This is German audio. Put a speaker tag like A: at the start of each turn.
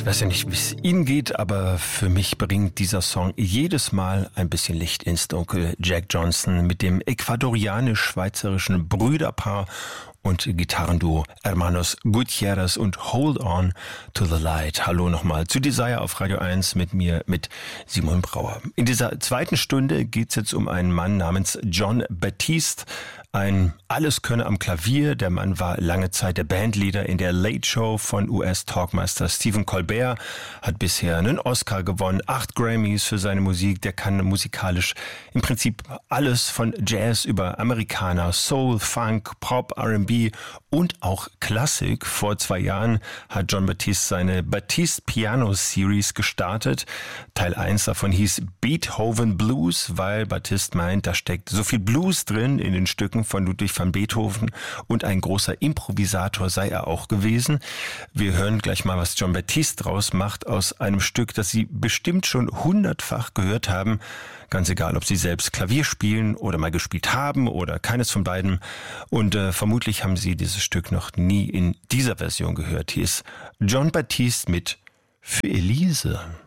A: Ich weiß ja nicht, wie es Ihnen geht, aber für mich bringt dieser Song jedes Mal ein bisschen Licht ins Dunkel. Jack Johnson mit dem ecuadorianisch-schweizerischen Brüderpaar und Gitarrenduo Hermanos Gutierrez und Hold On to the Light. Hallo nochmal zu Desire auf Radio 1 mit mir, mit Simon Brauer. In dieser zweiten Stunde geht's jetzt um einen Mann namens Jon Batiste, ein Alleskönner am Klavier. Der Mann war lange Zeit der Bandleader in der Late Show von US-Talkmaster Stephen Colbert, hat bisher einen Oscar gewonnen, 8 Grammys für seine Musik. Der kann musikalisch im Prinzip alles von Jazz über Amerikaner, Soul, Funk, Pop, R&B und auch Klassik. Vor 2 Jahren hat Jon Batiste seine Batiste Piano Series gestartet. Teil 1 davon hieß Beethoven Blues, weil Batiste meint, da steckt so viel Blues drin in den Stücken von Ludwig van Beethoven und ein großer Improvisator sei er auch gewesen. Wir hören gleich mal, was Jon Batiste draus macht aus einem Stück, das Sie bestimmt schon 100-fach gehört haben. Ganz egal, ob Sie selbst Klavier spielen oder mal gespielt haben oder keines von beiden. Und vermutlich haben Sie dieses Stück noch nie in dieser Version gehört. Hier ist Jon Batiste mit Für Elise.